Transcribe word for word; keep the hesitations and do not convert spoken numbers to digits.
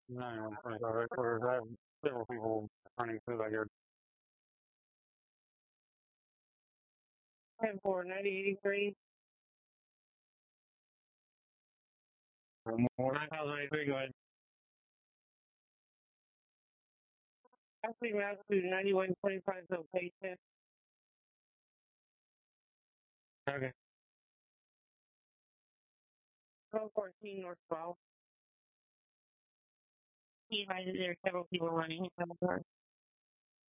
nine one twenty-five headquarters. I have several people running through that here. ten four, ninety eighty-three. More nine thousand eighty-three, go ahead. Actually, route to ninety-one twenty-five location. Okay. twelve fourteen North twelve. He invited there are several people running.